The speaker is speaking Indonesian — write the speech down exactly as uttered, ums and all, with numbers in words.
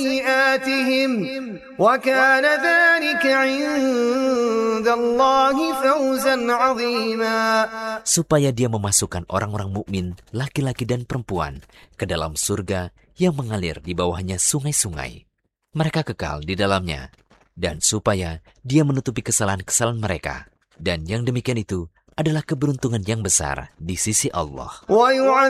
سيئاتهم وكان ذلك عند الله فوزا عظيما. Supaya dia memasukkan orang-orang mukmin, laki-laki dan perempuan, ke dalam surga yang mengalir di bawahnya sungai-sungai. Mereka kekal di dalamnya. Dan supaya dia menutupi kesalahan-kesalahan mereka. Dan yang demikian itu adalah keberuntungan yang besar di sisi Allah.